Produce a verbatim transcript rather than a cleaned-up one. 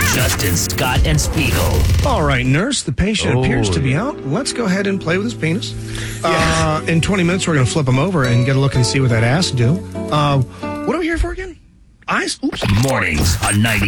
Justin, Scott, and Spiegel. All right, nurse, the patient Oh, appears to be yeah. out. Let's go ahead and play with his penis. Uh, in twenty minutes, we're going to flip him over and get a look and see what that ass do. Uh, what are we here for again? Eyes? Oops. Mornings on ninety.